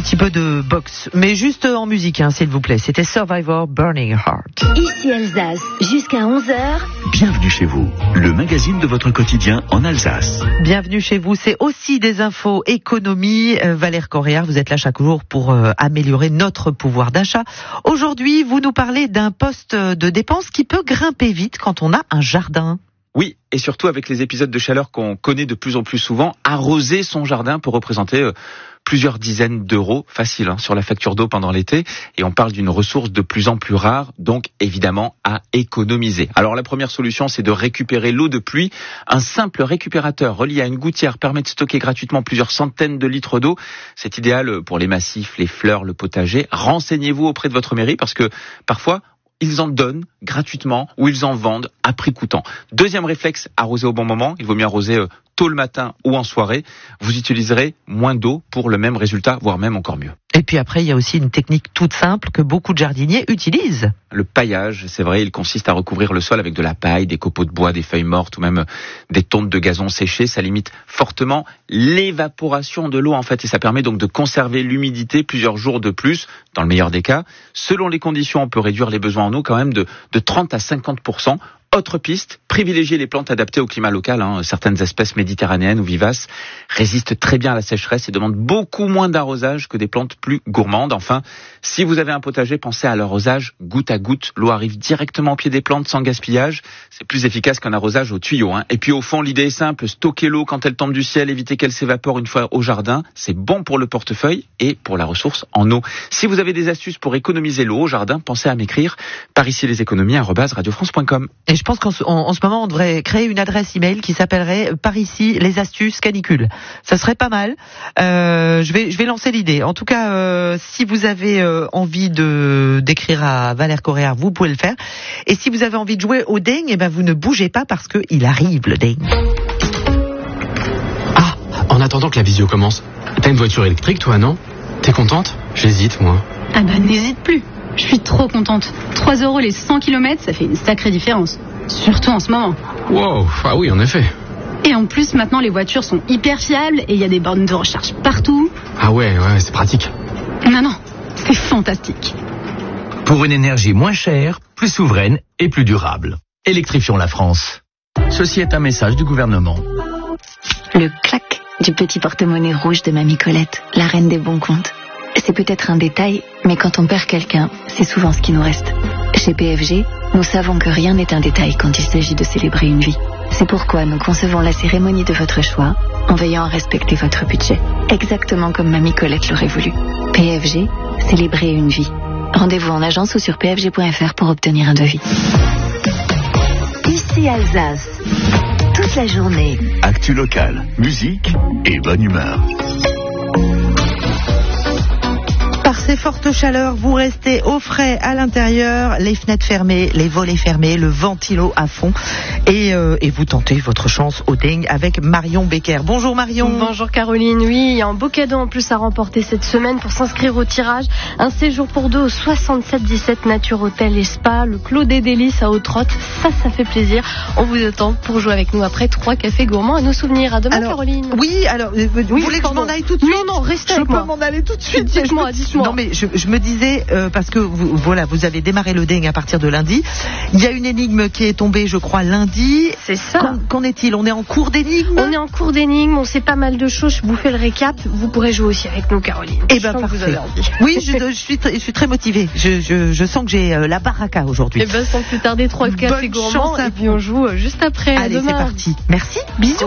petit peu de boxe, mais juste en musique, s'il vous plaît. C'était Survivor Burning Heart. Ici Alsace, jusqu'à 11h. Bienvenue chez vous, le magazine de votre quotidien en Alsace. Bienvenue chez vous, c'est aussi des infos économie. Valère Correa, vous êtes là chaque jour pour améliorer notre pouvoir d'achat. Aujourd'hui, vous nous parlez d'un poste de dépense qui peut grimper vite quand on a un jardin. Oui, et surtout avec les épisodes de chaleur qu'on connaît de plus en plus souvent, arroser son jardin peut représenter plusieurs dizaines d'euros facile sur la facture d'eau pendant l'été. Et on parle d'une ressource de plus en plus rare, donc évidemment à économiser. Alors la première solution, c'est de récupérer l'eau de pluie. Un simple récupérateur relié à une gouttière permet de stocker gratuitement plusieurs centaines de litres d'eau. C'est idéal pour les massifs, les fleurs, le potager. Renseignez-vous auprès de votre mairie parce que parfois, ils en donnent gratuitement ou ils en vendent à prix coûtant. Deuxième réflexe, arroser au bon moment. Il vaut mieux arroser tôt le matin ou en soirée. Vous utiliserez moins d'eau pour le même résultat, voire même encore mieux. Et puis après, il y a aussi une technique toute simple que beaucoup de jardiniers utilisent. Le paillage, c'est vrai, il consiste à recouvrir le sol avec de la paille, des copeaux de bois, des feuilles mortes ou même des tontes de gazon séchées. Ça limite fortement l'évaporation de l'eau en fait et ça permet donc de conserver l'humidité plusieurs jours de plus, dans le meilleur des cas. Selon les conditions, on peut réduire les besoins en eau quand même de 30 à 50%. Autre piste, privilégier les plantes adaptées au climat local. Certaines espèces méditerranéennes ou vivaces résistent très bien à la sécheresse et demandent beaucoup moins d'arrosage que des plantes plus gourmandes. Enfin, si vous avez un potager, pensez à l'arrosage goutte à goutte. L'eau arrive directement au pied des plantes sans gaspillage. C'est plus efficace qu'un arrosage au tuyau. Et puis au fond, l'idée est simple, stocker l'eau quand elle tombe du ciel, éviter qu'elle s'évapore une fois au jardin. C'est bon pour le portefeuille et pour la ressource en eau. Si vous avez des astuces pour économiser l'eau au jardin, pensez à m'écrire par ici leséconomies@radiofrance.com. Et je pense qu'en ce moment, on devrait créer une adresse email qui s'appellerait par ici les astuces canicule. Ça serait pas mal. Je vais lancer l'idée. En tout cas, si vous avez envie d'écrire à Valère Correa, vous pouvez le faire. Et si vous avez envie de jouer au ding, vous ne bougez pas parce que il arrive le ding. Ah, en attendant que la visio commence, t'as une voiture électrique toi, non? T'es contente? J'hésite moi. Ah bah n'hésite plus. Je suis trop contente. 3 € les 100 km, ça fait une sacrée différence. Surtout en ce moment. Wow, ah oui, en effet. Et en plus, maintenant, les voitures sont hyper fiables et il y a des bornes de recharge partout. Ah ouais, c'est pratique. Non, c'est fantastique. Pour une énergie moins chère, plus souveraine et plus durable. Électrifions la France. Ceci est un message du gouvernement. Le clac du petit porte-monnaie rouge de Mamie Colette, la reine des bons comptes. C'est peut-être un détail, mais quand on perd quelqu'un, c'est souvent ce qui nous reste. Chez PFG, nous savons que rien n'est un détail quand il s'agit de célébrer une vie. C'est pourquoi nous concevons la cérémonie de votre choix en veillant à respecter votre budget, exactement comme Mamie Colette l'aurait voulu. PFG, célébrer une vie. Rendez-vous en agence ou sur pfg.fr pour obtenir un devis. Ici Alsace, toute la journée. Actu locale, musique et bonne humeur. Par ces fortes chaleurs, vous restez au frais à l'intérieur, les fenêtres fermées, les volets fermés, le ventilo à fond et vous tentez votre chance au ding avec Marion Becker. Bonjour Marion. Bonjour Caroline. Oui, il y a un beau cadeau en plus à remporter cette semaine pour s'inscrire au tirage. Un séjour pour deux au 67-17 Nature Hôtel et Spa, le Clos des Délices à Haute-Rotte. Ça fait plaisir. On vous attend pour jouer avec nous après 3 cafés gourmands à nos souvenirs. À demain Caroline. Oui, alors vous voulez que je m'en aille tout de suite? Non, restez avec moi. Je peux m'en aller tout de suite. Dites-moi. Non mais je me disais, parce que vous avez démarré le ding à partir de lundi. Il y a une énigme qui est tombée, je crois, lundi. C'est ça. Qu'en est-il? On est en cours d'énigme? On est en cours d'énigme, on sait pas mal de choses. Je vous fais le récap. Vous pourrez jouer aussi avec nous, Caroline. Eh ben parfait. Vous avez envie. Oui, je suis très motivée. Je sens que j'ai la baraka aujourd'hui. Eh ben sans plus tarder, 3 cafés gourmands et puis on joue juste après. Allez, c'est parti. Merci. Bisous.